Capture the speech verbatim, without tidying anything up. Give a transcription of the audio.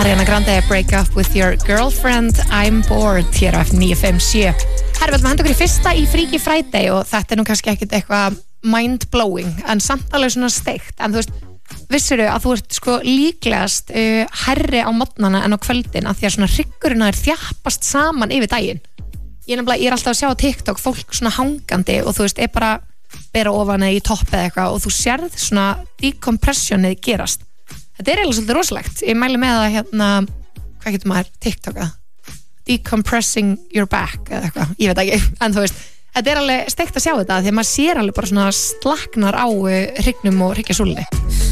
Ariana Grande, break up with your girlfriend, I'm bored hér á níu fimm sjö. Herra, við ætlum að henda okkur í fyrsta í Freaky Friday og þetta er nú kannski ekkert eitthvað mind-blowing en samt alveg svona steikt, en þú veist, vissirðu að þú ert sko líklegast uh, hærri á morgnana en á kvöldin af því að svona hryggurinn er þjappast saman yfir daginn. Ég er nefnilega, ég er alltaf að sjá á TikTok fólk svona hangandi og þú veist, er bara bera ofan eða í topp eða eitthvað og þú sérð svona decompressionið gerast. Þetta er eiginlega svolítið rosalegt. Ég mæli með að hérna, hvað getur maður TikToka? Decompressing your back eða eitthvað, ég veit ekki, en þú veist, þetta er alveg steikt að sjá þetta því að maður sér alveg bara svona slaknar á hryggnum og hryggjasúlunni.